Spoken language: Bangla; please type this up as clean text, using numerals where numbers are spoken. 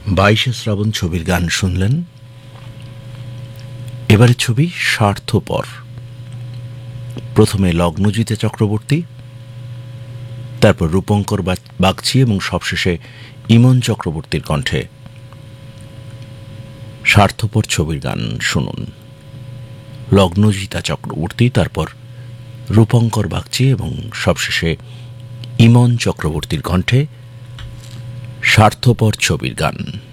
22শে শ্রাবণ ছবির গান শুনলেন। এবারে ছবি স্বার্থপর। প্রথমে লগ্নজিতে চক্রবর্তী, তারপর রূপঙ্কর বাগচি এবং সবশেষে ইমন চক্রবর্তীর কণ্ঠে স্বার্থপর ছবির গান শুনুন। লগ্নজিতা চক্রবর্তী, তারপর রূপঙ্কর বাগচি এবং সবশেষে ইমন চক্রবর্তীর কণ্ঠে স্বার্থপর ছবির গান।